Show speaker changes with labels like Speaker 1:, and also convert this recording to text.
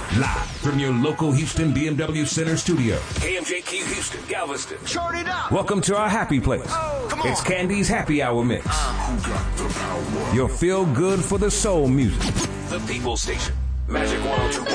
Speaker 1: Live from your local Houston BMW Center studio. KMJQ Houston, Galveston.
Speaker 2: Short it up.
Speaker 1: Welcome to our happy place. It's Candy's Happy Hour Mix. Your feel good for the soul music. The People Station. Magic 102.